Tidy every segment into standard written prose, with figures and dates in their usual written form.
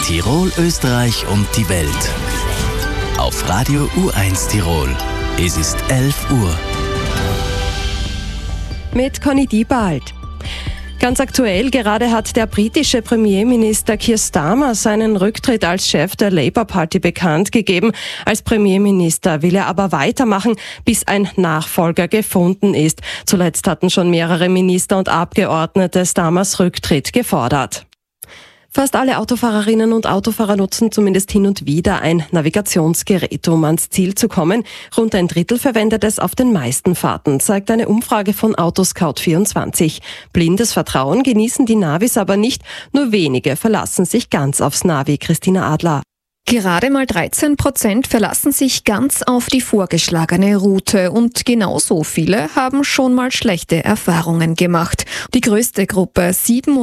Tirol, Österreich und die Welt. Auf Radio U1 Tirol. Es ist 11 Uhr. Mit Conny Diebald. Ganz aktuell, gerade hat der britische Premierminister Keir Starmer seinen Rücktritt als Chef der Labour Party bekannt gegeben. Als Premierminister will er aber weitermachen, bis ein Nachfolger gefunden ist. Zuletzt hatten schon mehrere Minister und Abgeordnete Starmers Rücktritt gefordert. Fast alle Autofahrerinnen und Autofahrer nutzen zumindest hin und wieder ein Navigationsgerät, um ans Ziel zu kommen. Rund ein Drittel verwendet es auf den meisten Fahrten, zeigt eine Umfrage von Autoscout24. Blindes Vertrauen genießen die Navis aber nicht. Nur wenige verlassen sich ganz aufs Navi. Christina Adler. Gerade mal 13% verlassen sich ganz auf die vorgeschlagene Route und genauso viele haben schon mal schlechte Erfahrungen gemacht. Die größte Gruppe,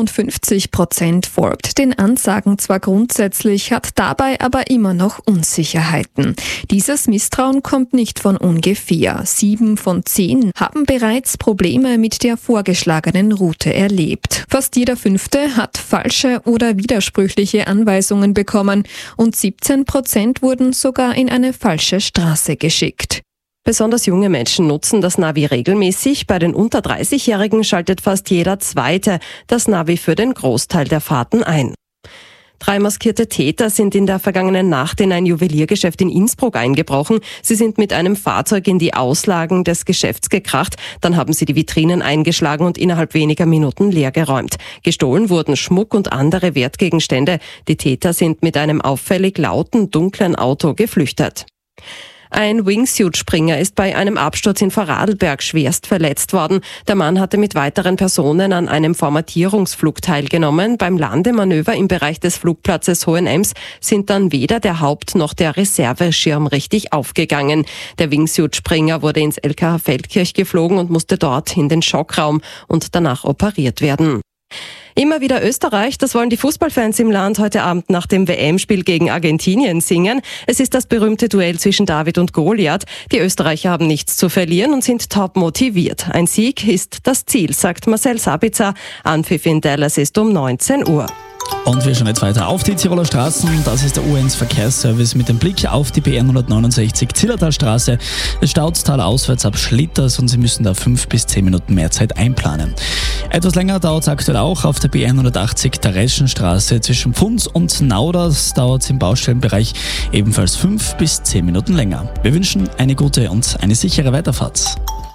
57%, folgt den Ansagen zwar grundsätzlich, hat dabei aber immer noch Unsicherheiten. Dieses Misstrauen kommt nicht von ungefähr. 7 von 10 haben bereits Probleme mit der vorgeschlagenen Route erlebt. Fast jeder Fünfte hat falsche oder widersprüchliche Anweisungen bekommen und 17% wurden sogar in eine falsche Straße geschickt. Besonders junge Menschen nutzen das Navi regelmäßig. Bei den unter 30-Jährigen schaltet fast jeder Zweite das Navi für den Großteil der Fahrten ein. 3 maskierte Täter sind in der vergangenen Nacht in ein Juweliergeschäft in Innsbruck eingebrochen. Sie sind mit einem Fahrzeug in die Auslagen des Geschäfts gekracht. Dann haben sie die Vitrinen eingeschlagen und innerhalb weniger Minuten leergeräumt. Gestohlen wurden Schmuck und andere Wertgegenstände. Die Täter sind mit einem auffällig lauten, dunklen Auto geflüchtet. Ein Wingsuit-Springer ist bei einem Absturz in Vorarlberg schwerst verletzt worden. Der Mann hatte mit weiteren Personen an einem Formatierungsflug teilgenommen. Beim Landemanöver im Bereich des Flugplatzes Hohenems sind dann weder der Haupt- noch der Reserveschirm richtig aufgegangen. Der Wingsuit-Springer wurde ins LKH Feldkirch geflogen und musste dort in den Schockraum und danach operiert werden. Immer wieder Österreich, das wollen die Fußballfans im Land heute Abend nach dem WM-Spiel gegen Argentinien singen. Es ist das berühmte Duell zwischen David und Goliath. Die Österreicher haben nichts zu verlieren und sind top motiviert. Ein Sieg ist das Ziel, sagt Marcel Sabitzer. Anpfiff in Dallas ist um 19 Uhr. Und wir schauen jetzt weiter auf die Tiroler Straßen. Das ist der U1 Verkehrsservice mit dem Blick auf die BR 169 Zillertalstraße. Es staut talauswärts ab Schlitters und Sie müssen da 5 bis 10 Minuten mehr Zeit einplanen. Etwas länger dauert es aktuell auch auf der BR 180 Tereschenstraße zwischen Pfunds und Nauders. Dauert es im Baustellenbereich ebenfalls 5 bis 10 Minuten länger. Wir wünschen eine gute und eine sichere Weiterfahrt.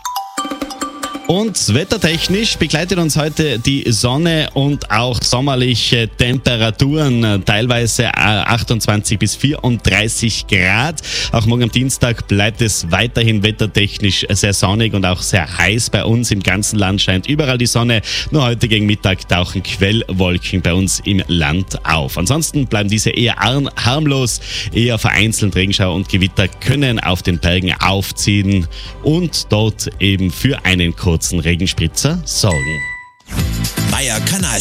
Und wettertechnisch begleitet uns heute die Sonne und auch sommerliche Temperaturen, teilweise 28 bis 34 Grad. Auch morgen am Dienstag bleibt es weiterhin wettertechnisch sehr sonnig und auch sehr heiß bei uns. Im ganzen Land scheint überall die Sonne. Nur heute gegen Mittag tauchen Quellwolken bei uns im Land auf. Ansonsten bleiben diese eher harmlos, eher vereinzelt Regenschauer und Gewitter können auf den Bergen aufziehen und dort eben für einen kurzen Regenspritzer sorgen. Bayer Kanal